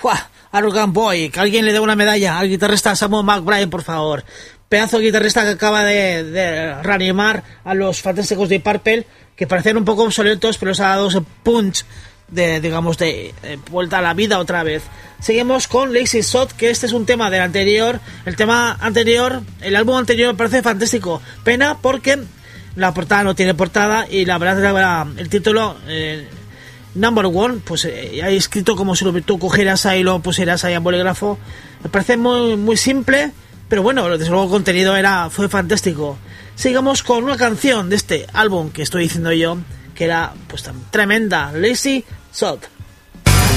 ¡Fua! Arrogant Boy, que alguien le dé una medalla al guitarrista Samuel McBride, por favor. Pedazo de guitarrista que acaba de reanimar a los fantásticos de Purple, que parecían un poco obsoletos, pero les ha dado ese punch de vuelta a la vida otra vez. Seguimos con Lazy Shot, que este es un tema del anterior. El álbum anterior me parece fantástico. Pena porque la portada no tiene portada y la verdad el título Number One, pues hay escrito como si tú cogieras ahí y lo pusieras ahí en bolígrafo. Me parece muy, muy simple, pero bueno, desde luego el contenido fue fantástico. Sigamos con una canción de este álbum que estoy diciendo yo, que era pues tan tremenda, Lazy Shot.